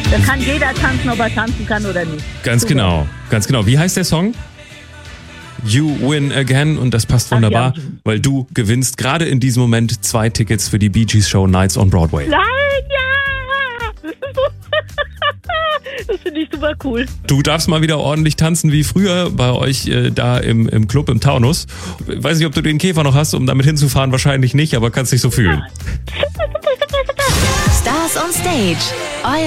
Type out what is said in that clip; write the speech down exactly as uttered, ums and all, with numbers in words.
Da kann jeder tanzen, ob er tanzen kann oder nicht. Ganz Super. genau, ganz genau. Wie heißt der Song? You Win Again, und das passt wunderbar, Ach ja. weil du gewinnst gerade in diesem Moment zwei Tickets für die Bee Gees Show Nights on Broadway. Nein, ja! Das finde ich super cool. Du darfst mal wieder ordentlich tanzen wie früher bei euch äh, da im, im Club im Taunus. Weiß nicht, ob du den Käfer noch hast, um damit hinzufahren, wahrscheinlich nicht, aber kannst dich so fühlen. Stars on Stage.